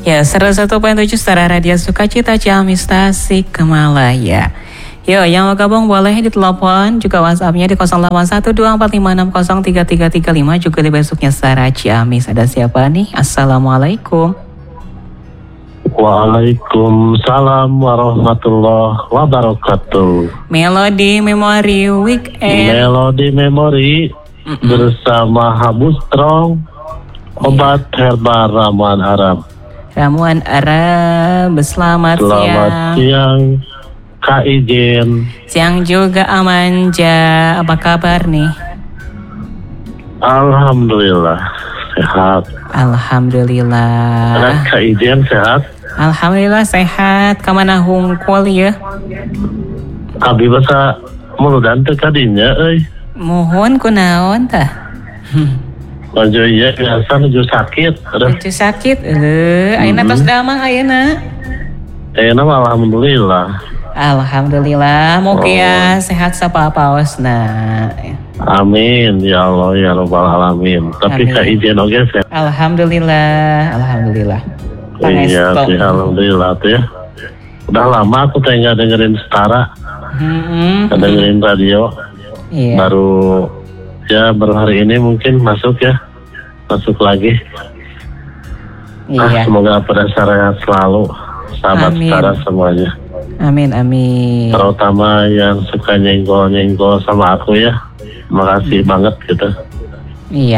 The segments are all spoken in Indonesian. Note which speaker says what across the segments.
Speaker 1: Ya, 101.7 Setara Radio Sukacita Ciamis Tasikmalaya. Yo, yang mau gabung boleh ditelepon, juga WhatsApp-nya di 081245603335, juga di Facebooknya Setara Ciamis. Ada siapa nih? Assalamualaikum.
Speaker 2: Waalaikumsalam warahmatullahi wabarakatuh.
Speaker 1: Melody Memory Weekend.
Speaker 2: Melody Memory bersama Habu Strong, obat herbal ramuan Arab.
Speaker 1: Ramuan Arab, selamat
Speaker 2: siang Kak Ijen.
Speaker 1: Siang juga Amanja, apa kabar nih?
Speaker 2: Alhamdulillah sehat.
Speaker 1: Alhamdulillah.
Speaker 2: Kak Ijen sehat?
Speaker 1: Alhamdulillah sehat. Kamana hungkul ya?
Speaker 2: Abi basa muludan teu kadinya euy.
Speaker 1: Mohon kunaon tah?
Speaker 2: Lanjut iya biasa nuju sakit.
Speaker 1: Nuju sakit, ayeuna tos damang ayeuna.
Speaker 2: Ayeuna mah alhamdulillah.
Speaker 1: Alhamdulillah, moga sehat sapapaosna.
Speaker 2: Amin ya Allah ya Rabbal alamin. Tapi Kak Ijen oge sehat.
Speaker 1: Alhamdulillah, alhamdulillah.
Speaker 2: Iya, alhamdulillah tuh ya. Udah lama aku teh nggak dengerin Setara, dengerin radio.
Speaker 1: Iya.
Speaker 2: Baru hari ini mungkin masuk lagi.
Speaker 1: Iya.
Speaker 2: Semoga pada sehat selalu, sahabat Setara semuanya.
Speaker 1: Amin, amin.
Speaker 2: Terutama yang suka nyenggol sama aku ya. Makasih banget gitu.
Speaker 1: Iya.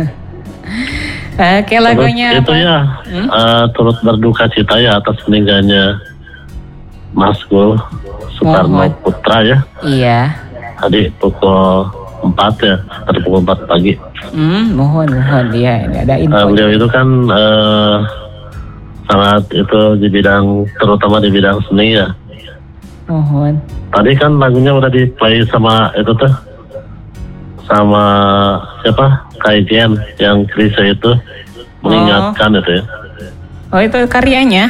Speaker 1: Oke, lagunya
Speaker 2: itu
Speaker 1: apa?
Speaker 2: Turut berduka cita ya atas meninggalnya Mas Gul Soekarno Putra ya.
Speaker 1: Iya.
Speaker 2: Tadi pukul 4 ya, tadi pukul 4 pagi.
Speaker 1: Mohon ya, ada info.
Speaker 2: Beliau itu kan sangat itu di bidang, terutama di bidang seni ya.
Speaker 1: Mohon.
Speaker 2: Tadi kan lagunya udah di play sama itu tuh, sama siapa? Kaijen yang Krisya itu mengingatkan itu ya.
Speaker 1: Oh, itu karyanya?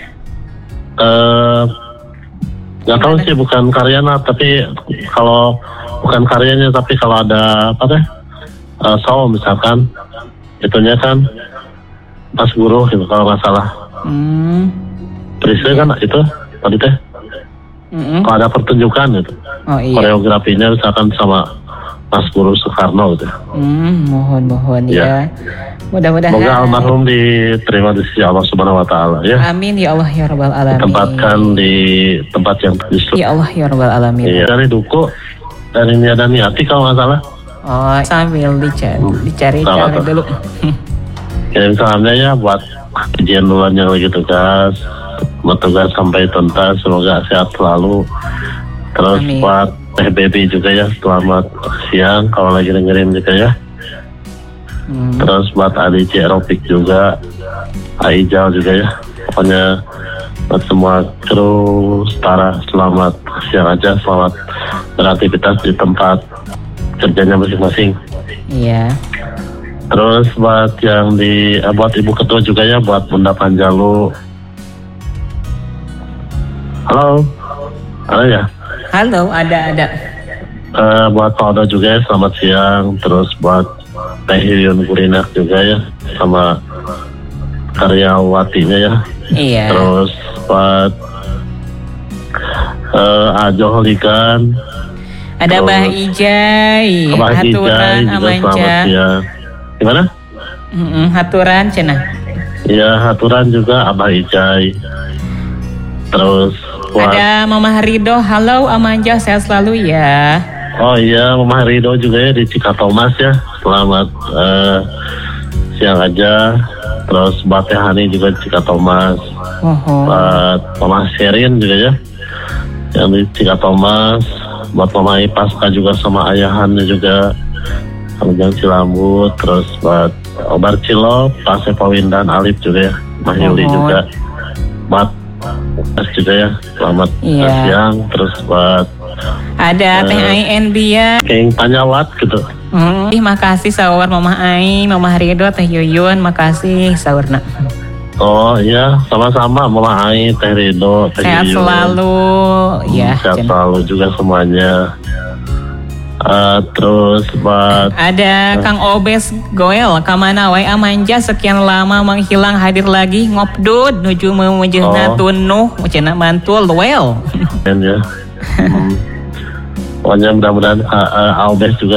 Speaker 2: Nggak tahu sih, bukan karyanya, tapi kalau bukan karyanya, tapi kalau ada apa teh, show misalkan, itunya kan Mas Guru gitu kalau nggak salah. Prisnya kan itu tadi teh. Kalau ada pertunjukan gitu, koreografinya misalkan sama Mas Guru Soekarno gitu.
Speaker 1: Mohon ya. Mudah-mudahan.
Speaker 2: Semoga almarhum diterima di sisi Allah Subhanahu Wa Taala ya.
Speaker 1: Amin ya Allah ya Rabbal alamin.
Speaker 2: Ditempatkan di tempat yang terbaik.
Speaker 1: Ya Allah ya Rabbal alamin.
Speaker 2: Iya, dari Duku, dari Niada Niati kalau nggak salah.
Speaker 1: Oh, sambil dicari dulu.
Speaker 2: Kirim salamnya ya buat kejadian duluan yang lagi tugas, bertugas sampai tuntas, semoga sehat selalu. Terus buat Teh Baby juga ya, selamat siang kalau lagi dengerin juga ya. Terus buat Adi C. Ropik juga, Aijal juga ya. Pokoknya buat semua kru Setara, selamat siang aja, selamat beraktivitas di tempat kerjanya masing-masing.
Speaker 1: Iya.
Speaker 2: Terus buat yang buat Ibu Ketua juga ya, buat Bunda Panjalu. Halo ya.
Speaker 1: Halo, ada.
Speaker 2: Buat Pak Oda juga ya, selamat siang. Terus buat Teh Yuyun Kurinak juga ya, sama karyawatinya ya.
Speaker 1: Iya.
Speaker 2: Terus buat Ajo Holikan.
Speaker 1: Ada Bah Ijai. Haturan Amanja.
Speaker 2: Gimana?
Speaker 1: Haturan cenah.
Speaker 2: Iya, haturan juga Abah Ijai. Terus
Speaker 1: ada Mama Rido. Halo Amanja, sehat selalu ya.
Speaker 2: Oh iya, Mama Rido juga ya di Cikatomas ya. Selamat siang aja. Terus buat Teh Hani juga di Cikatomas. Buat Mama Sherin juga ya, yang di Cikatomas. Buat Mama Ipaska juga sama ayahannya juga, Kangjeng Cilambut. Terus buat Obar Cilop, Pak Sepawin dan Alif juga ya, Mahyuli juga. Buat juga ya, selamat siang. Terus buat
Speaker 1: ada Teh Ain Bia
Speaker 2: King Panyawat gitu.
Speaker 1: Makasih sahur Mama Ai, Mama Rido, Teh Yuyun, makasih sahurna.
Speaker 2: Oh iya, sama-sama Mama Ai, Teh Rido, Teh
Speaker 1: sehat
Speaker 2: Yuyun.
Speaker 1: Selalu ya.
Speaker 2: Sehat selalu juga semuanya. Terus buat
Speaker 1: ada Kang Obes Goel, kamana wae amanja sekian lama menghilang hadir lagi ngopdud nuju memujehna tunuh cenah mantul well.
Speaker 2: Ya. Pokoknya mudah-mudahan Obes juga